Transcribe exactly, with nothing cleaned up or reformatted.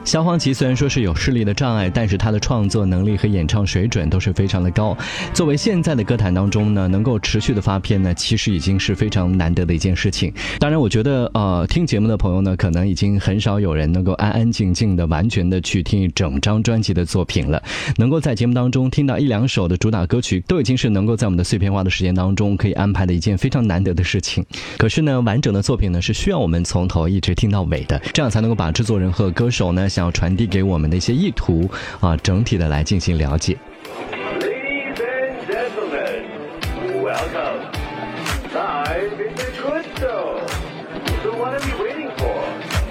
萧煌奇虽然说是有视力的障碍，但是他的创作能力和演唱水准都是非常的高。作为现在的歌坛当中呢，能够持续的发片呢，其实已经是非常难得的一件事情。当然我觉得呃，听节目的朋友呢，可能已经很少有人能够安安静静的完全的去听一整张专辑的作品了。能够在节目当中听到一两首的主打歌曲，都已经是能够在我们的碎片化的时间当中可以安排的一件非常难得的事情。可是呢，完整的作品呢，是需要我们从头一直听到尾的，这样才能够把制作人和歌手呢想要传递给我们的一些意图啊，整体的来进行了解。